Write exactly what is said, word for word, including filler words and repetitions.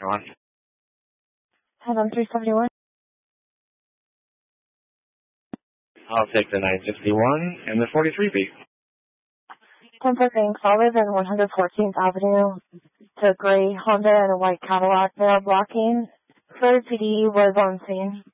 On. Hello, three seventy-one. I'll take the nine sixty-one and the forty-three B. ten four Bank Solid and one fourteenth Avenue. The gray Honda and a white Cadillac. They are blocking. Third P D was on scene.